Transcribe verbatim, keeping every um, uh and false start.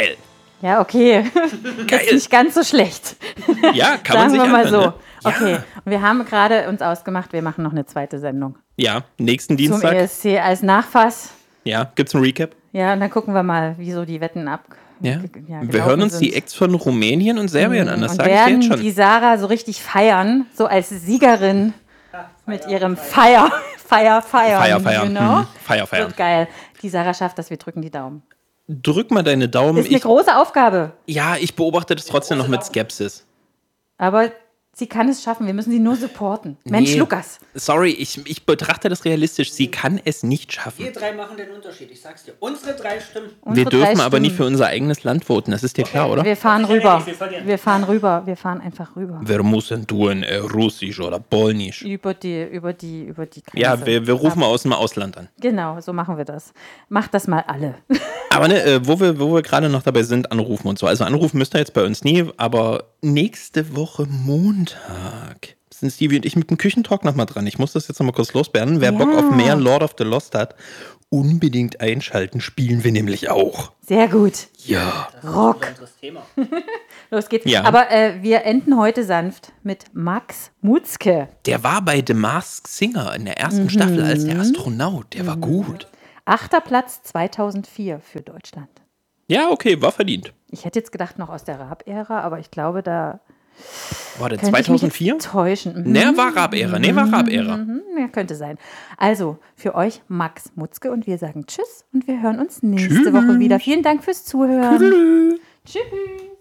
Geil. Ja, okay. Geil. Ist nicht ganz so schlecht. Ja, kann man Sagen sich wir mal anhören, so. ne? Ja. Okay, und wir haben gerade uns ausgemacht, wir machen noch eine zweite Sendung. Ja, nächsten Zum Dienstag. E S C als Nachfass. Ja, gibt's ein Recap? Ja, und dann gucken wir mal, wieso die Wetten ab. Ja. ja Wir hören uns sind. die Acts von Rumänien und Serbien an, das und sage ich dir werden jetzt schon. die Sarah so richtig feiern, so als Siegerin mit ihrem Feier, Feier, Feier. Feier, Feier. You know? Mhm. Feier, Feier. Wird geil. Die Sarah schafft das, wir drücken die Daumen. Drück mal deine Daumen. Ist eine Ich, große Aufgabe, ja, ich beobachte das trotzdem noch mit Skepsis. aber sie kann es schaffen, wir müssen sie nur supporten. Mensch, Nee. Lukas. Sorry, ich, ich betrachte das realistisch. Sie kann es nicht schaffen. Wir drei machen den Unterschied, ich sag's dir. Unsere drei Stimmen. Wir Unsere dürfen drei aber nicht Stimmen. für unser eigenes Land voten, das ist dir klar, oder? Wir fahren Okay, rüber. wir verlieren. Wir fahren rüber. Wir fahren einfach rüber. Wir müssen tun äh, Russisch oder Polnisch. Über die, über die, über die Grenze. Ja, wir, wir rufen mal aus dem Ausland an. Genau, so machen wir das. Macht das mal alle. Aber ne, äh, wo wir, wo wir gerade noch dabei sind, anrufen und so. Also anrufen müsst ihr jetzt bei uns nie, aber nächste Woche Montag sind Stevie und ich mit dem Küchentalk nochmal dran. Ich muss das jetzt nochmal kurz loswerden. Wer Ja. Bock auf mehr Lord of the Lost hat, unbedingt einschalten. Spielen wir nämlich auch. Sehr gut. Ja. Rock. Ein anderes Thema. Los geht's. Ja. Aber äh, wir enden heute sanft mit Max Mutzke. Der war bei The Masked Singer in der ersten Staffel als der Astronaut. Der war gut. Achter Platz zweitausendvier für Deutschland. Ja, okay, war verdient. Ich hätte jetzt gedacht, noch aus der Raab-Ära, aber ich glaube, da War der könnte zweitausendvier? ich mich jetzt täuschen. Mhm. Ne, war Raab-Ära. Ne, war Raab-Ära. Mhm, ja, könnte sein. Also, für euch Max Mutzke und wir sagen Tschüss und wir hören uns nächste Tschüss. Woche wieder. Vielen Dank fürs Zuhören. Tschüss.